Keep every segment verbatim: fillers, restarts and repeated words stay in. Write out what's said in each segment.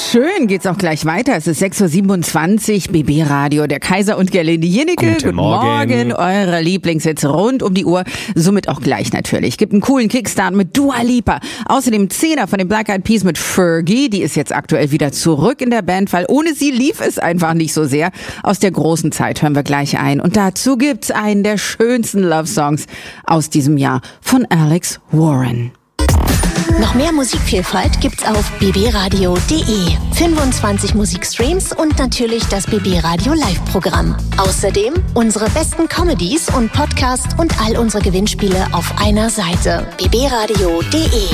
Schön geht's auch gleich weiter. Es ist sechs Uhr siebenundzwanzig, B B Radio, der Kaiser und Gerlinde Jennecke. Guten, Guten Morgen. Morgen, eure Lieblingshits rund um die Uhr, somit auch gleich natürlich. Gibt einen coolen Kickstart mit Dua Lipa. Außerdem Zehner von den Black Eyed Peas mit Fergie, die ist jetzt aktuell wieder zurück in der Band, weil ohne sie lief es einfach nicht so sehr. Aus der großen Zeit hören wir gleich ein. Und dazu gibt's einen der schönsten Love-Songs aus diesem Jahr von Alex Warren. Noch mehr Musikvielfalt gibt's auf b b radio punkt d e. fünfundzwanzig Musikstreams und natürlich das B B Radio Live-Programm. Außerdem unsere besten Comedies und Podcasts und all unsere Gewinnspiele auf einer Seite. b b radio punkt d e.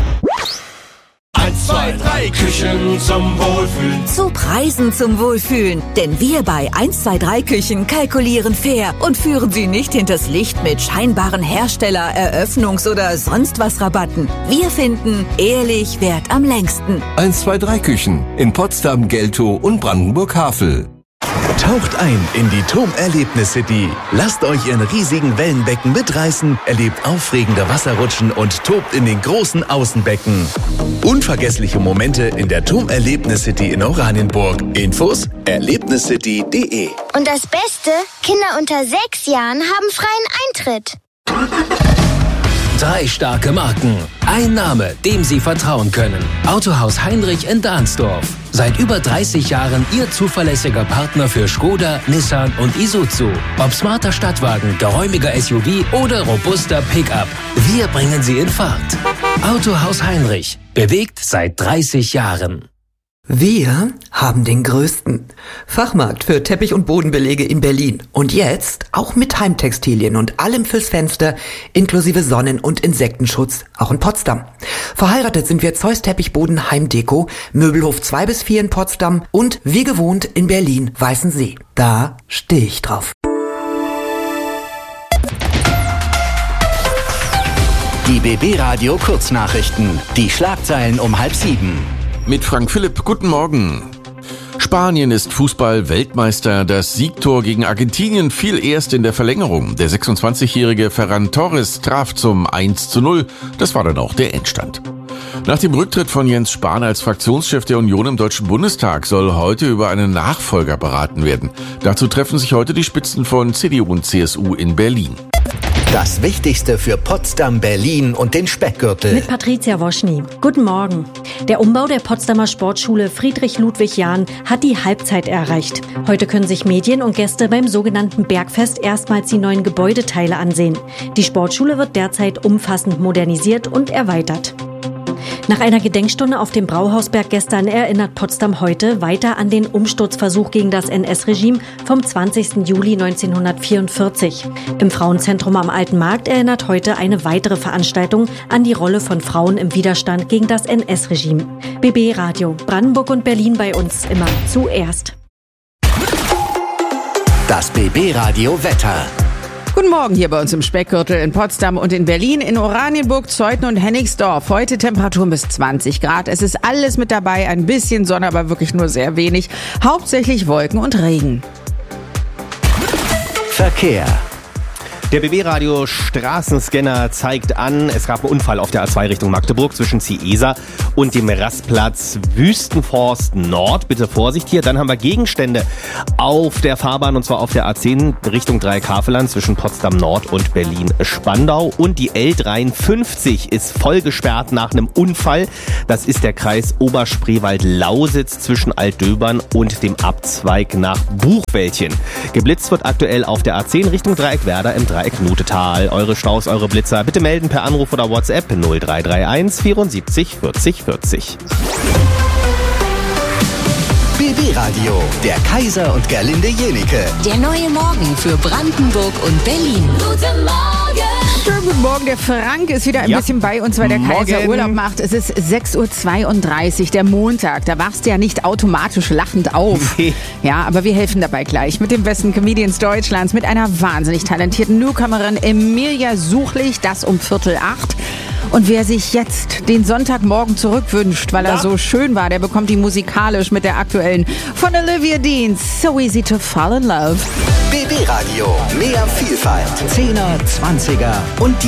Eins, zwei, drei, Küchen zum Wohlfühlen. Zu Preisen zum Wohlfühlen. Denn wir bei eins zwei drei Küchen kalkulieren fair und führen Sie nicht hinters Licht mit scheinbaren Hersteller-, Eröffnungs- oder sonst was Rabatten. Wir finden, ehrlich währt am längsten. eins zwei drei Küchen in Potsdam, Geltow und Brandenburg-Havel. Taucht ein in die T O M Erlebnis City. Lasst euch in riesigen Wellenbecken mitreißen, erlebt aufregende Wasserrutschen und tobt in den großen Außenbecken. Unvergessliche Momente in der T O M Erlebnis City in Oranienburg. Infos erlebniscity punkt d e. Und das Beste, Kinder unter sechs Jahren haben freien Eintritt. Drei starke Marken. Ein Name, dem Sie vertrauen können. Autohaus Heinrich in Dahnsdorf. Seit über dreißig Jahren Ihr zuverlässiger Partner für Skoda, Nissan und Isuzu. Ob smarter Stadtwagen, geräumiger S U V oder robuster Pickup. Wir bringen Sie in Fahrt. Autohaus Heinrich. Bewegt seit dreißig Jahren. Wir haben den größten Fachmarkt für Teppich- und Bodenbelege in Berlin. Und jetzt auch mit Heimtextilien und allem fürs Fenster, inklusive Sonnen- und Insektenschutz, auch in Potsdam. Verheiratet sind wir Zeus Teppichboden Heimdeko, Möbelhof zwei bis vier in Potsdam und wie gewohnt in Berlin Weißensee. Da stehe ich drauf. Die B B Radio Kurznachrichten. Die Schlagzeilen um halb sieben. Mit Frank Philipp, guten Morgen. Spanien ist Fußball-Weltmeister. Das Siegtor gegen Argentinien fiel erst in der Verlängerung. Der sechsundzwanzigjährige Ferran Torres traf zum eins zu null. Das war dann auch der Endstand. Nach dem Rücktritt von Jens Spahn als Fraktionschef der Union im Deutschen Bundestag soll heute über einen Nachfolger beraten werden. Dazu treffen sich heute die Spitzen von C D U und C S U in Berlin. Das Wichtigste für Potsdam, Berlin und den Speckgürtel. Mit Patricia Woschny. Guten Morgen. Der Umbau der Potsdamer Sportschule Friedrich-Ludwig-Jahn hat die Halbzeit erreicht. Heute können sich Medien und Gäste beim sogenannten Bergfest erstmals die neuen Gebäudeteile ansehen. Die Sportschule wird derzeit umfassend modernisiert und erweitert. Nach einer Gedenkstunde auf dem Brauhausberg gestern erinnert Potsdam heute weiter an den Umsturzversuch gegen das N S-Regime vom zwanzigsten Juli neunzehnhundertvierundvierzig. Im Frauenzentrum am Alten Markt erinnert heute eine weitere Veranstaltung an die Rolle von Frauen im Widerstand gegen das N S-Regime. B B Radio, Brandenburg und Berlin bei uns immer zuerst. Das B B Radio Wetter. Guten Morgen hier bei uns im Speckgürtel in Potsdam und in Berlin, in Oranienburg, Zeuthen und Hennigsdorf. Heute Temperaturen bis zwanzig Grad. Es ist alles mit dabei, ein bisschen Sonne, aber wirklich nur sehr wenig. Hauptsächlich Wolken und Regen. Verkehr. Der B B-Radio Straßenscanner zeigt an, es gab einen Unfall auf der A zwei Richtung Magdeburg zwischen Ciesa und dem Rastplatz Wüstenforst Nord. Bitte Vorsicht hier. Dann haben wir Gegenstände auf der Fahrbahn und zwar auf der A zehn Richtung Dreieck-Havelland zwischen Potsdam Nord und Berlin-Spandau. Und die L dreiundfünfzig ist voll gesperrt nach einem Unfall. Das ist der Kreis Oberspreewald-Lausitz zwischen Altdöbern und dem Abzweig nach Buchwäldchen. Geblitzt wird aktuell auf der A zehn Richtung Dreieck-Werder im Dreieck Nutetal. Eure Staus, eure Blitzer bitte melden per Anruf oder WhatsApp null drei drei eins vierundsiebzig vierzig vierzig. B B Radio, der Kaiser und Gerlinde Jennecke. Der neue Morgen für Brandenburg und Berlin. Guten Morgen! Schönen guten Morgen, der Frank ist wieder ein Ja. bisschen bei uns, weil der Kaiser Morgen. Urlaub macht. Es ist sechs Uhr zweiunddreißig, der Montag. Da wachst du ja nicht automatisch lachend auf. Nee. Ja, aber wir helfen dabei gleich mit den besten Comedians Deutschlands, mit einer wahnsinnig talentierten Newcomerin Emilia Suchlich, das um Viertel acht. Und wer sich jetzt den Sonntagmorgen zurückwünscht, weil er so schön war, der bekommt die musikalisch mit der aktuellen von Olivia Dean, So Easy to Fall in Love. B B Radio, mehr Vielfalt. Zehner, Zwanziger und die